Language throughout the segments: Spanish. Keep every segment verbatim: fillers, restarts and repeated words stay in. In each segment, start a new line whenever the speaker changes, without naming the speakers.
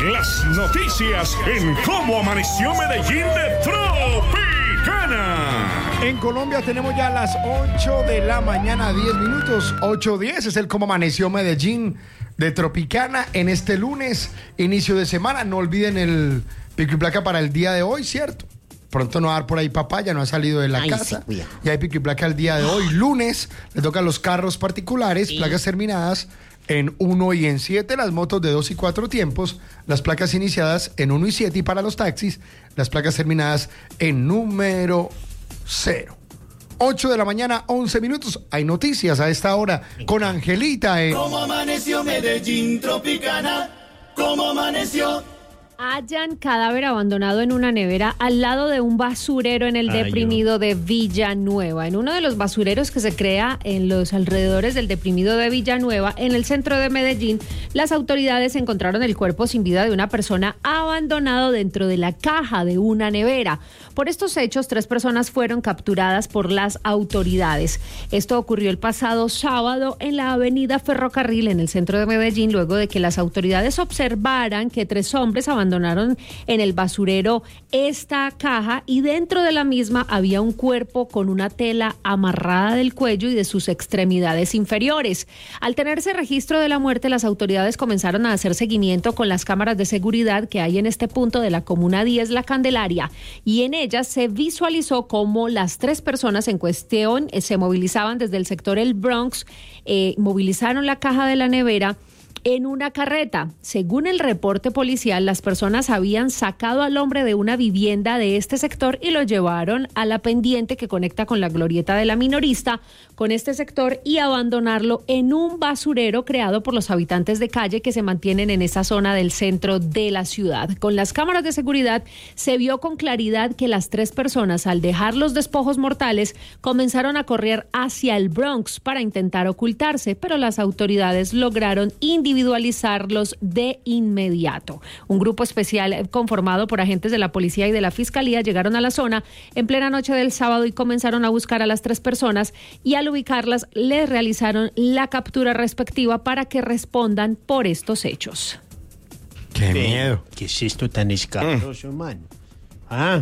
Las noticias en Cómo Amaneció Medellín de Tropicana.
En Colombia tenemos ya las ocho de la mañana, diez minutos. ocho diez es el Cómo Amaneció Medellín de Tropicana en este lunes, inicio de semana. No olviden el pico y placa para el día de hoy, ¿cierto? Pronto no va a dar por ahí papaya, no ha salido de la Ay, casa. Sí, ya hay pico y placa el día de hoy, lunes. Le tocan los carros particulares, sí. Placas terminadas en uno y en siete, las motos de dos y cuatro tiempos, las placas iniciadas en uno y siete, y para los taxis, las placas terminadas en número cero. ocho de la mañana, once minutos. Hay noticias a esta hora con Angelita. En...
¿Cómo amaneció Medellín, Tropicana? ¿Cómo amaneció?
Hallan cadáver abandonado en una nevera al lado de un basurero en el Ay, deprimido yo. de Villanueva. En uno de los basureros que se crea en los alrededores del deprimido de Villanueva, en el centro de Medellín, las autoridades encontraron el cuerpo sin vida de una persona abandonado dentro de la caja de una nevera. Por estos hechos, tres personas fueron capturadas por las autoridades. Esto ocurrió el pasado sábado en la avenida Ferrocarril, en el centro de Medellín, luego de que las autoridades observaran que tres hombres abandonaron abandonaron en el basurero esta caja y dentro de la misma había un cuerpo con una tela amarrada del cuello y de sus extremidades inferiores. Al tenerse registro de la muerte, las autoridades comenzaron a hacer seguimiento con las cámaras de seguridad que hay en este punto de la Comuna diez La Candelaria, y en ellas se visualizó cómo las tres personas en cuestión eh, se movilizaban desde el sector El Bronx, eh, movilizaron la caja de la nevera en una carreta. Según el reporte policial, las personas habían sacado al hombre de una vivienda de este sector y lo llevaron a la pendiente que conecta con la glorieta de la Minorista con este sector y abandonarlo en un basurero creado por los habitantes de calle que se mantienen en esa zona del centro de la ciudad. Con las cámaras de seguridad se vio con claridad que las tres personas, al dejar los despojos mortales, comenzaron a correr hacia el Bronx para intentar ocultarse, pero las autoridades lograron individualizar individualizarlos de inmediato. Un grupo especial conformado por agentes de la policía y de la fiscalía llegaron a la zona en plena noche del sábado y comenzaron a buscar a las tres personas, y al ubicarlas les realizaron la captura respectiva para que respondan por estos hechos.
¡Qué miedo!
¿Qué es esto tan escabroso, mm. man? Ah,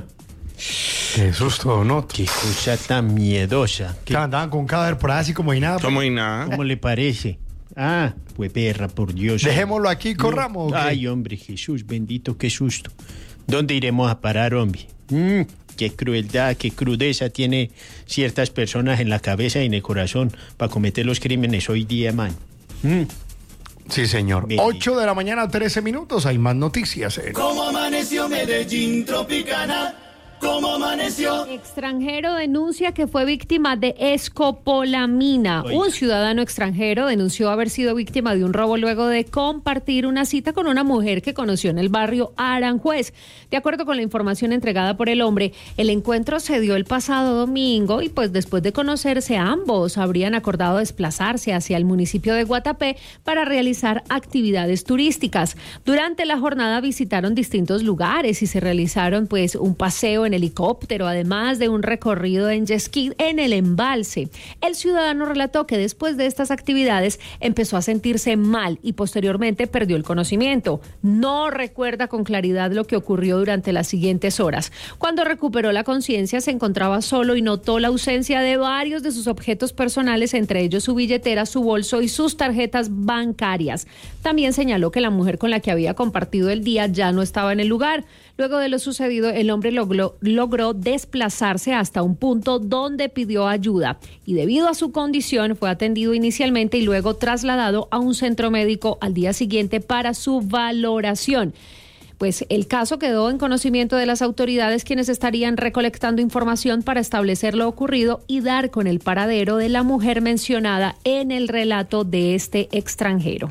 qué susto, ¿no?
Qué cosa tan miedosa.
¿Qué? Andaban con un cadáver por ahí así como y nada.
Como y nada.
¿Cómo le parece? Ah, pues perra, por Dios.
Dejémoslo aquí, corramos.
No. Ay, hombre, Jesús, bendito, qué susto. ¿Dónde iremos a parar, hombre? Mm, qué crueldad, qué crudeza tiene ciertas personas en la cabeza y en el corazón para cometer los crímenes hoy día, man. Mm.
Sí, señor. Bendito. ocho de la mañana, trece minutos. Hay más noticias. ¿eh?
¿Cómo amaneció Medellín, Tropicana? ¿Cómo amaneció?
Extranjero denuncia que fue víctima de escopolamina. Oiga. Un ciudadano extranjero denunció haber sido víctima de un robo luego de compartir una cita con una mujer que conoció en el barrio Aranjuez. De acuerdo con la información entregada por el hombre, el encuentro se dio el pasado domingo y pues después de conocerse ambos habrían acordado desplazarse hacia el municipio de Guatapé para realizar actividades turísticas. Durante la jornada visitaron distintos lugares y se realizaron pues un paseo en helicóptero, además de un recorrido en jet ski en el embalse. El ciudadano relató que después de estas actividades empezó a sentirse mal y posteriormente perdió el conocimiento. No recuerda con claridad lo que ocurrió durante las siguientes horas. Cuando recuperó la conciencia se encontraba solo y notó la ausencia de varios de sus objetos personales, entre ellos su billetera, su bolso y sus tarjetas bancarias. También señaló que la mujer con la que había compartido el día ya no estaba en el lugar. Luego de lo sucedido, el hombre logró, logró desplazarse hasta un punto donde pidió ayuda y debido a su condición fue atendido inicialmente y luego trasladado a un centro médico al día siguiente para su valoración. Pues el caso quedó en conocimiento de las autoridades, quienes estarían recolectando información para establecer lo ocurrido y dar con el paradero de la mujer mencionada en el relato de este extranjero.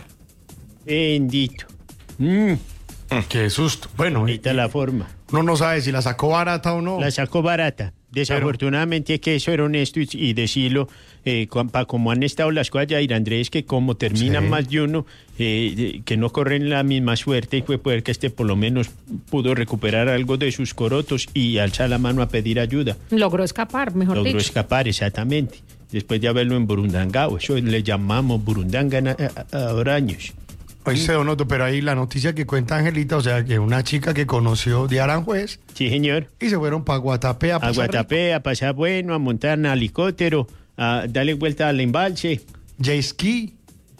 Bendito. Mm.
Qué susto. Bueno,
ahorita la forma.
Uno no sabe si la sacó barata o no.
La sacó barata. Desafortunadamente hay que ser honesto y, y decirlo, eh, para como han estado las cosas, Yair Andrés, que como terminan sí. más de uno, eh, que no corren la misma suerte, y fue poder que este por lo menos pudo recuperar algo de sus corotos y alzar la mano a pedir ayuda.
Logró escapar, mejor
Logró
dicho.
Logró escapar, exactamente. Después de haberlo emburundangado, eso le llamamos burundanga a, a, a años.
Oíste, don Otto, pero ahí la noticia que cuenta Angelita, o sea, que una chica que conoció de Aranjuez.
Sí, señor.
Y se fueron para Guatapé a
pasar. A Guatapé, rico. A pasar bueno, a montar en helicóptero, a darle vuelta al embalse.
Jet ski.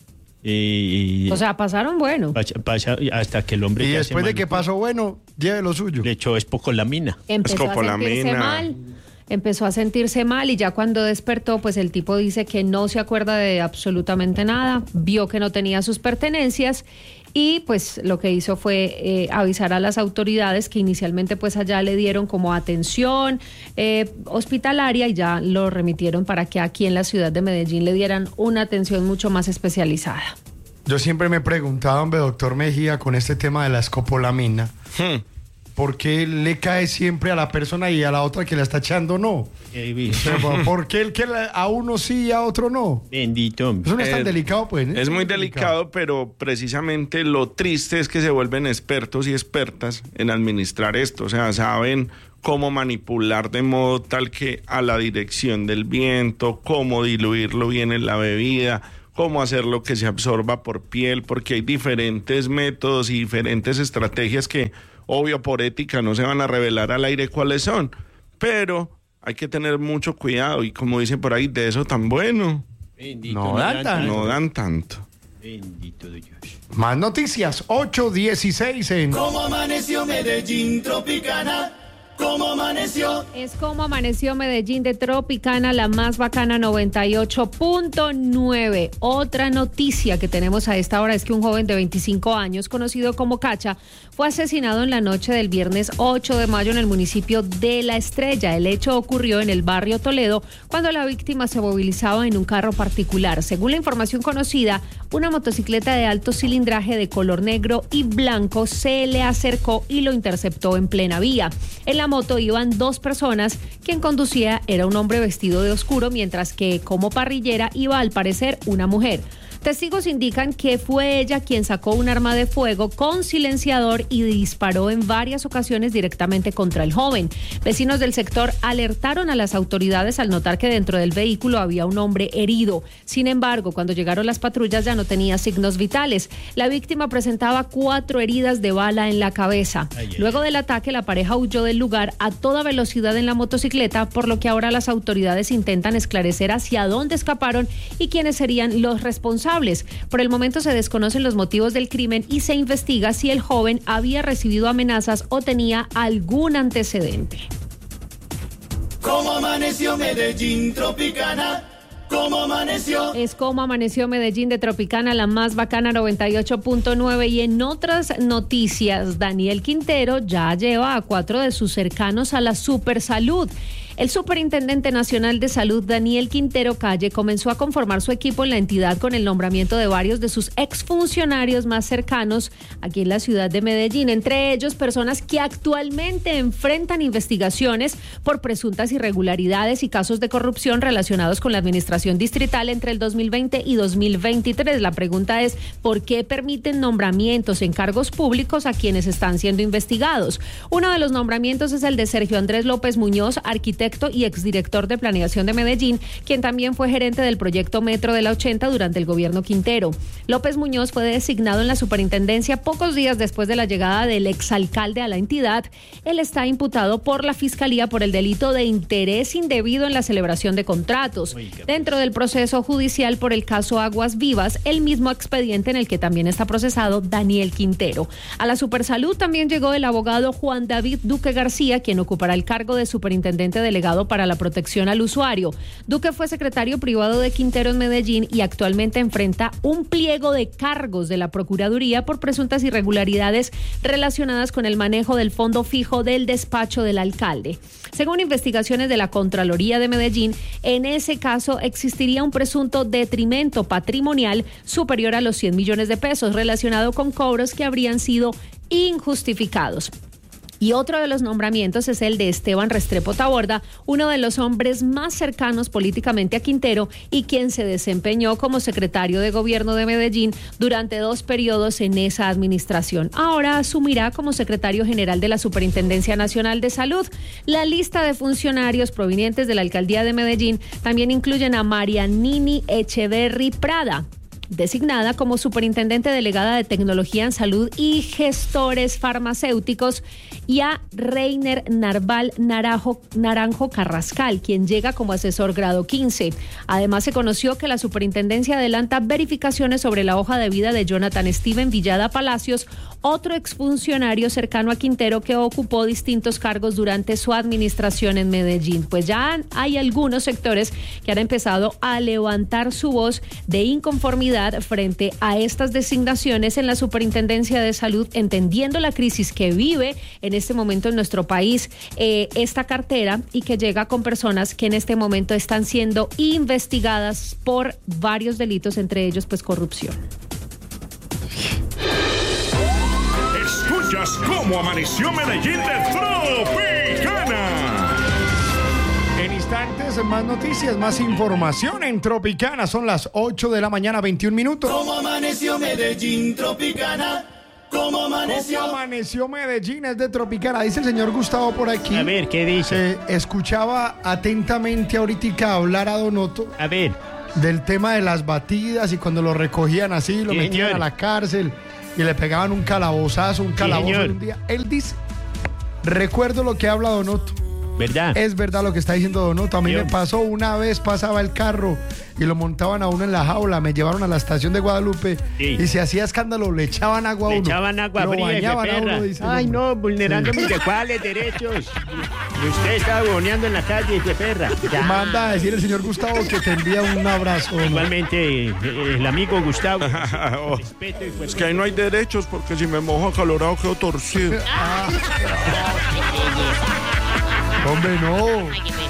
Y,
o sea, pasaron bueno.
Pasa, pasa, hasta que el hombre...
Y después de que pasó bueno, lleve lo suyo.
Le echó espocolamina.
Empezó a sentirse mal. Empezó a sentirse mal y ya cuando despertó, pues el tipo dice que no se acuerda de absolutamente nada, vio que no tenía sus pertenencias y pues lo que hizo fue eh, avisar a las autoridades que inicialmente pues allá le dieron como atención eh, hospitalaria y ya lo remitieron para que aquí en la ciudad de Medellín le dieran una atención mucho más especializada.
Yo siempre me he preguntado, hombre, doctor Mejía, con este tema de la escopolamina, hmm. ¿por qué le cae siempre a la persona y a la otra que la está echando no? ¿Por qué el que la, a uno sí y a otro no?
Bendito.
Eso no es tan
es,
delicado, pues.
Es, es muy delicado, delicado, pero precisamente lo triste es que se vuelven expertos y expertas en administrar esto. O sea, saben cómo manipular de modo tal que a la dirección del viento, cómo diluirlo bien en la bebida, cómo hacerlo que se absorba por piel, porque hay diferentes métodos y diferentes estrategias que, obvio, por ética no se van a revelar al aire cuáles son, pero hay que tener mucho cuidado y como dicen por ahí, de eso tan bueno,
Bendito,
no, dan tanto. no dan tanto.
Bendito de Dios.
Más noticias, ocho dieciséis en...
¿Cómo amaneció Medellín Tropicana? ¿Cómo amaneció?
Es como amaneció Medellín de Tropicana, la más bacana noventa y ocho punto nueve. Otra noticia que tenemos a esta hora es que un joven de veinticinco años, conocido como Cacha, fue asesinado en la noche del viernes ocho de mayo en el municipio de La Estrella. El hecho ocurrió en el barrio Toledo cuando la víctima se movilizaba en un carro particular. Según la información conocida, una motocicleta de alto cilindraje de color negro y blanco se le acercó y lo interceptó en plena vía. En la moto iban dos personas, quien conducía era un hombre vestido de oscuro, mientras que como parrillera iba al parecer una mujer. Testigos indican que fue ella quien sacó un arma de fuego con silenciador y disparó en varias ocasiones directamente contra el joven. Vecinos del sector alertaron a las autoridades al notar que dentro del vehículo había un hombre herido. Sin embargo, cuando llegaron las patrullas ya no tenía signos vitales. La víctima presentaba cuatro heridas de bala en la cabeza. Ay, ay. Luego del ataque, la pareja huyó del lugar a toda velocidad en la motocicleta, por lo que ahora las autoridades intentan esclarecer hacia dónde escaparon y quiénes serían los responsables. Por el momento se desconocen los motivos del crimen y se investiga si el joven había recibido amenazas o tenía algún antecedente.
¿Cómo amaneció Medellín Tropicana? ¿Cómo amaneció?
Es como amaneció Medellín de Tropicana, la más bacana noventa y ocho punto nueve. Y en otras noticias, Daniel Quintero ya lleva a cuatro de sus cercanos a la Supersalud. El Superintendente Nacional de Salud, Daniel Quintero Calle, comenzó a conformar su equipo en la entidad con el nombramiento de varios de sus exfuncionarios más cercanos aquí en la ciudad de Medellín, entre ellos personas que actualmente enfrentan investigaciones por presuntas irregularidades y casos de corrupción relacionados con la administración distrital entre el dos mil veinte y dos mil veintitrés. La pregunta es, ¿por qué permiten nombramientos en cargos públicos a quienes están siendo investigados? Uno de los nombramientos es el de Sergio Andrés López Muñoz, arquitecto y exdirector de Planeación de Medellín, quien también fue gerente del proyecto Metro de la ochenta durante el gobierno Quintero. López Muñoz fue designado en la superintendencia pocos días después de la llegada del exalcalde a la entidad. Él está imputado por la Fiscalía por el delito de interés indebido en la celebración de contratos. Dentro del proceso judicial por el caso Aguas Vivas, el mismo expediente en el que también está procesado Daniel Quintero. A la Supersalud también llegó el abogado Juan David Duque García, quien ocupará el cargo de superintendente de delegado para la protección al usuario. Duque fue secretario privado de Quintero en Medellín y actualmente enfrenta un pliego de cargos de la Procuraduría por presuntas irregularidades relacionadas con el manejo del fondo fijo del despacho del alcalde. Según investigaciones de la Contraloría de Medellín, en ese caso existiría un presunto detrimento patrimonial superior a los cien millones de pesos relacionado con cobros que habrían sido injustificados. Y otro de los nombramientos es el de Esteban Restrepo Taborda, uno de los hombres más cercanos políticamente a Quintero y quien se desempeñó como secretario de gobierno de Medellín durante dos periodos en esa administración. Ahora asumirá como secretario general de la Superintendencia Nacional de Salud. La lista de funcionarios provenientes de la alcaldía de Medellín también incluyen a Marianini Echeverry Prada, designada como superintendente delegada de Tecnología en Salud y Gestores Farmacéuticos, y a Reiner Narval Naranjo, Naranjo Carrascal, quien llega como asesor grado quince. Además, se conoció que la superintendencia adelanta verificaciones sobre la hoja de vida de Jonathan Steven Villada Palacios, otro exfuncionario cercano a Quintero que ocupó distintos cargos durante su administración en Medellín. Pues ya hay algunos sectores que han empezado a levantar su voz de inconformidad frente a estas designaciones en la Superintendencia de Salud, entendiendo la crisis que vive en este momento en nuestro país eh, esta cartera, y que llega con personas que en este momento están siendo investigadas por varios delitos, entre ellos pues corrupción.
Escuchas cómo amaneció Medellín de Tropicana.
En instantes, más noticias, más información en Tropicana. Son las ocho de la mañana, veintiún minutos.
¿Cómo amaneció Medellín, Tropicana? ¿Cómo amaneció?
¿Cómo amaneció Medellín? Es de Tropicana. Dice el señor Gustavo por aquí.
A ver, ¿qué dice?
Eh, escuchaba atentamente ahorita hablar a Donoto.
A ver.
Del tema de las batidas y cuando lo recogían así, lo
Sí,
metían
señor.
a la cárcel y le pegaban un calabozazo, un calabozo
señor.
en un día. Él dice, recuerdo lo que habla Donoto.
¿Verdad?
Es verdad lo que está diciendo Donoto. A mí
Yo-
me pasó una vez, pasaba el carro y lo montaban a uno en la jaula, me llevaron a la estación de Guadalupe
Sí.
y si hacía escándalo le echaban agua a
Le
uno.
echaban agua
Lo
fría,
bañaban a
perra.
uno, dice el
Ay,
hombre.
no, vulnerando
Sí.
mis de cuáles derechos. Y usted está boneando en la calle, hijo de perra. Ya.
Manda a decir el señor Gustavo que te envía un abrazo. Donoto.
Igualmente, eh, el amigo Gustavo.
Oh,
Respeto y
es que ahí no hay derechos porque si me mojo acalorado quedo torcido.
Hombre, no.
Ay, qué